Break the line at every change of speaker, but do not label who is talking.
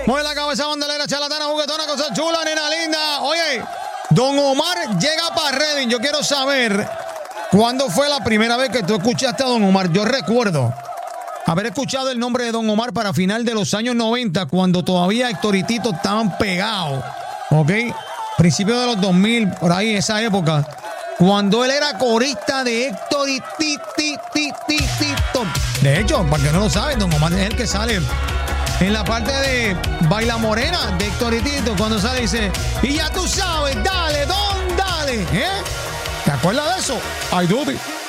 Mueve la cabeza, bandolera, charlatana, juguetona, cosa chula, nena linda. Oye, Don Omar llega para Reading. Yo quiero saber cuándo fue la primera vez que tú escuchaste a Don Omar. Yo recuerdo haber escuchado el nombre de Don Omar para final de los años 90, cuando todavía Héctor y Tito estaban pegados. ¿Ok? Principios de los 2000, por ahí, esa época. Cuando él era corista de Héctor y Tito. De hecho, para que no lo saben, Don Omar es el que sale en la parte de Baila Morena de Héctor y Tito. Cuando sale dice, y ya tú sabes, dale, dale. ¿Te acuerdas de eso? Ay, dude.